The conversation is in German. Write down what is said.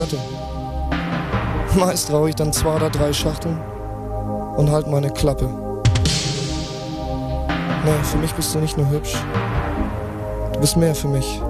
Meist rauche ich dann 2 oder 3 Schachteln und halt meine Klappe. Nee, für mich bist du nicht nur hübsch, du bist mehr für mich.